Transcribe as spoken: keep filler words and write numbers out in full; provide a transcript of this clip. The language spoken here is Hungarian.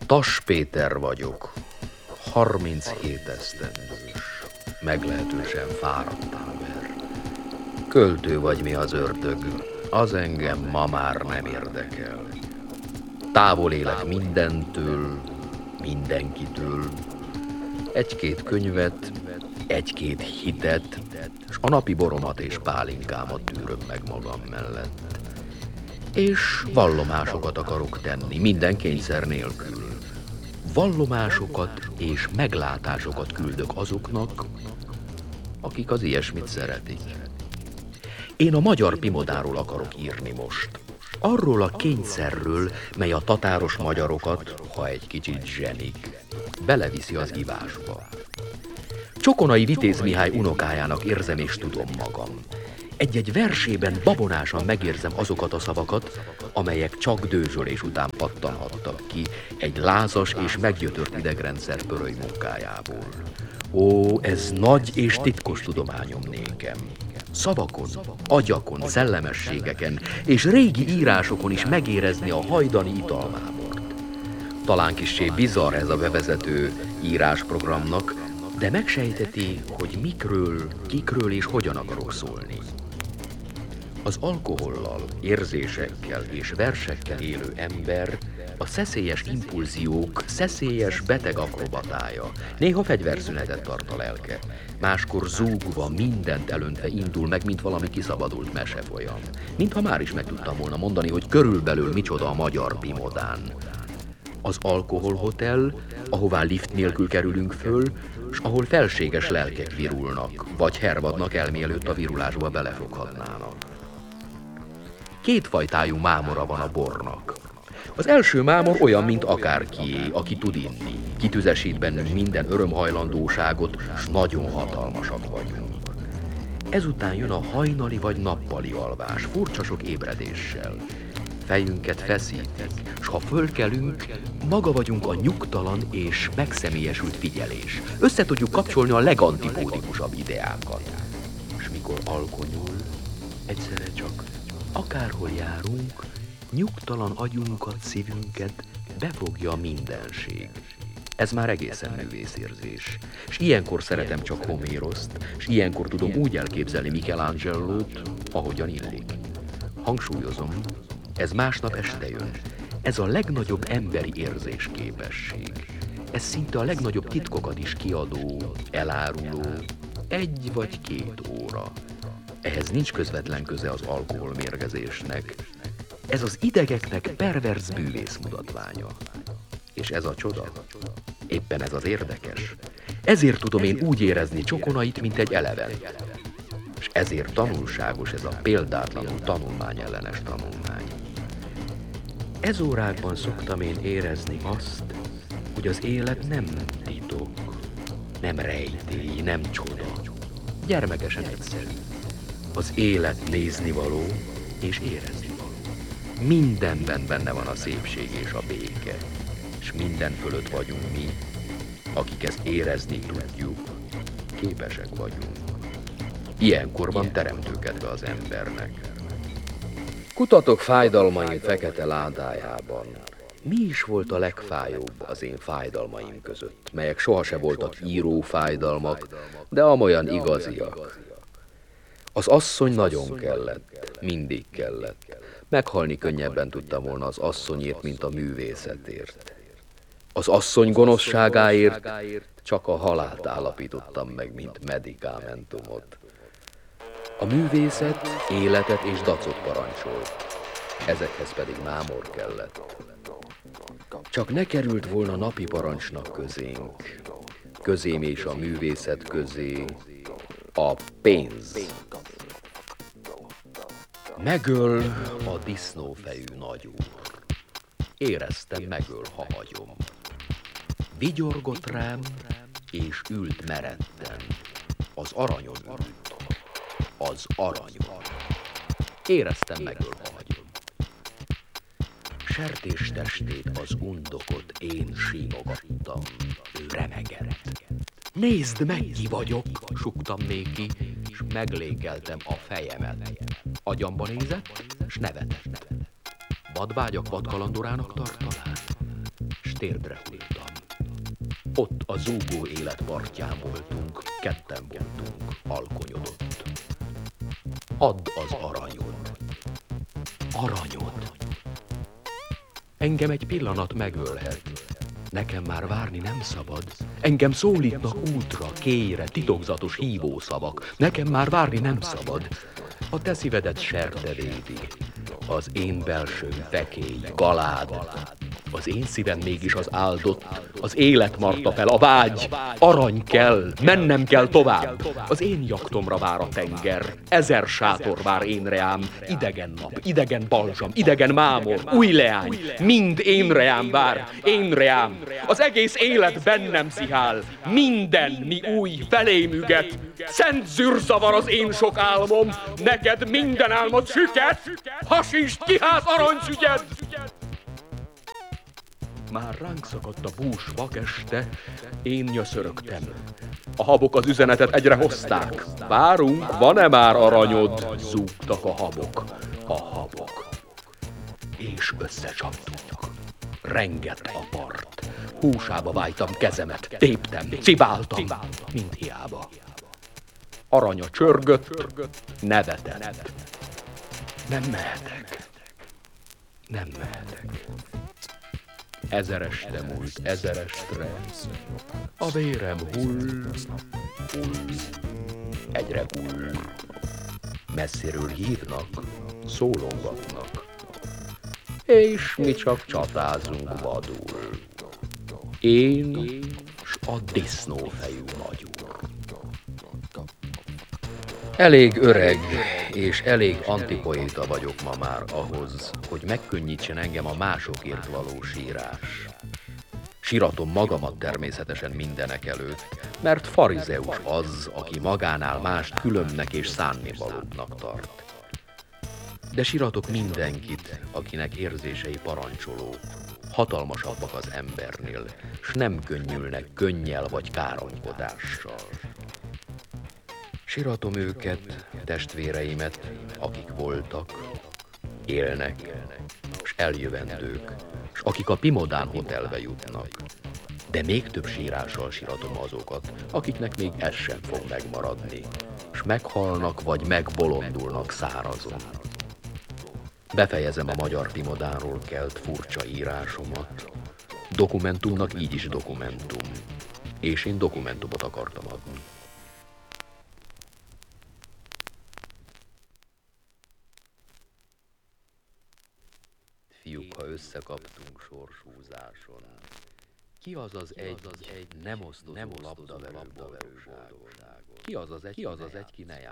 Tass Péter vagyok, harminchét esztendős, meglehetősen fáradt ember. Költő vagy mi az ördög, az engem ma már nem érdekel. Távol élek mindentől, mindenkitől. Egy-két könyvet, egy-két hitet, s a napi boromat és pálinkámat tűröm meg magam mellett. És vallomásokat akarok tenni, minden kényszer nélkül. Vallomásokat és meglátásokat küldök azoknak, akik az ilyesmit szeretik. Én a magyar Pimodáról akarok írni most. Arról a kényszerről, mely a tatáros magyarokat, ha egy kicsit zsenik, beleviszi az ivásba. Csokonai Vitéz Mihály unokájának érzem és tudom magam. Egy-egy versében babonásan megérzem azokat a szavakat, amelyek csak dőzsölés után pattanhattak ki egy lázas és meggyötört idegrendszer pöröly munkájából. Ó, ez nagy és titkos tudományom nékem. Szavakon, agyakon, szellemességeken és régi írásokon is megérezni a hajdani italmámort. Talán kissé bizarr ez a bevezető írásprogramnak, de megsejteti, hogy mikről, kikről és hogyan akarok szólni. Az alkohollal, érzésekkel és versekkel élő ember a szeszélyes impulziók, szeszélyes beteg akrobatája. Néha fegyverszünetet tart a lelke, máskor zúgva, mindent elöntve indul meg, mint valami kiszabadult mesefolyam. Mintha már is meg tudtam volna mondani, hogy körülbelül micsoda a magyar Pimodán. Az alkoholhotel, ahová lift nélkül kerülünk föl, s ahol felséges lelkek virulnak, vagy hervadnak el, mielőtt a virulásba belefoghatnának. Két fajtájú mámora van a bornak. Az első mámor olyan, mint akárkié, aki tud inni. Kitüzesít bennünk minden örömhajlandóságot, s nagyon hatalmasak vagyunk. Ezután jön a hajnali vagy nappali alvás, furcsa sok ébredéssel. Fejünket feszítik, s ha fölkelünk, maga vagyunk a nyugtalan és megszemélyesült figyelés. Össze tudjuk kapcsolni a legantipódikusabb ideákat. És mikor alkonyul, egyszerre csak akárhol járunk, nyugtalan agyunkat, szívünket befogja a mindenség. Ez már egészen művészérzés. És ilyenkor szeretem csak Homéroszt, és ilyenkor tudom úgy elképzelni Michelangelo-t, ahogyan illik. Hangsúlyozom, ez másnap este jön. Ez a legnagyobb emberi érzésképesség. Ez szinte a legnagyobb titkokat is kiadó, eláruló, egy vagy két óra. Ehhez nincs közvetlen köze az alkoholmérgezésnek. Ez az idegeknek perverz bűvész mutatványa. És ez a csoda. Éppen ez az érdekes. Ezért tudom én úgy érezni Csokonait, mint egy eleven. És ezért tanulságos ez a példátlanul tanulmányellenes tanulmány. Ez órákban szoktam én érezni azt, hogy az élet nem titok, nem rejtély, nem csoda. Gyermekesen egyszerű. Az élet néznivaló és éreznivaló. Mindenben benne van a szépség és a béke, és minden fölött vagyunk mi, akik ezt érezni tudjuk, képesek vagyunk. Ilyenkor van teremtőkedve az embernek. Kutatok fájdalmaim fekete ládájában. Mi is volt a legfájóbb az én fájdalmaim között, melyek sohase voltak író fájdalmak, de amolyan igaziak. Az asszony nagyon kellett, mindig kellett. Meghalni könnyebben tudtam volna az asszonyért, mint a művészetért. Az asszony gonoszságáért csak a halált állapítottam meg, mint medikamentumot. A művészet életet és dacot parancsolt, ezekhez pedig mámor kellett. Csak ne került volna napi parancsnak közénk, közém és a művészet közé a pénz. Megöl a disznófejű nagyúr. Éreztem, megöl, ha hagyom. Vigyorgott rám, és ült meredten. Az aranyon ült. Az aranyon. Éreztem, megöl, ha hagyom. Sertés testét, az undokot én simogattam. Ő remegett. Nézd meg, ki vagyok, suktam néki, és meglékeltem a fejemet. Agyamba nézett, s nevetett. Vadvágyak vadkalandorának tartalán, s térdre hullottam. Ott a zúgó élet partján voltunk, ketten voltunk, alkonyodott. Add az aranyod. Aranyod. Engem egy pillanat megölhet. Nekem már várni nem szabad. Engem szólítnak útra, kére, titokzatos hívószavak. Nekem már várni nem szabad. A te szívedet serte védi. Az én belsőm fekély, galád. Az én szívem mégis az áldott, az élet marta fel, a vágy. Arany kell, mennem kell tovább. Az én jaktomra vár a tenger, ezer sátor vár énre ám. Idegen nap, idegen balzsam, idegen mámor, új leány. Mind énre ám vár, énre ám. Az egész élet bennem szihál. Minden, mi új, felém üget. Szent zűrzavar az én sok álmom. Neked minden álmod süket. Hasist, kiház aranyszügyed. Már ránk szakadt a bús vakeste, én nyöszörögtem. A habok az üzenetet egyre hozták. Várunk, van-e már aranyod? Zúgtak a habok, a habok. És összecsaptunk. Rengett a part. Húsába vájtam kezemet, téptem, cibáltam, mind hiába. Aranya csörgött, nevetett. Nem mehetek, nem mehetek. Ezer este múlt, ezer estre, a vérem hull, hull, egyre hull. Messziről hívnak, szólongatnak, és mi csak csatázunk vadul. Én s a disznófejű nagyúr. Elég öreg és elég antipoéta vagyok ma már ahhoz, hogy megkönnyítsen engem a másokért való sírás. Síratom magamat természetesen mindenek előtt, mert farizeus az, aki magánál mást különnek és szánnivalóbbnak tart. De síratok mindenkit, akinek érzései parancsolók, hatalmasabbak az embernél, s nem könnyülnek könnyel vagy káromkodással. Síratom őket, testvéreimet, akik voltak, élnek, s eljövendők, s akik a Pimodán hotelbe jutnak. De még több sírással síratom azokat, akiknek még ez sem fog megmaradni, s meghalnak vagy megbolondulnak szárazon. Befejezem a magyar Pimodánról kelt furcsa írásomat. Dokumentumnak így is dokumentum, és én dokumentumot akartam adni. Fiúk, ha összekaptunk sorshúzáson, ki az az egy, egy nem osztozó labdaverő boldogságon? Ki az az egy, ki, az az egy, ki ne jár?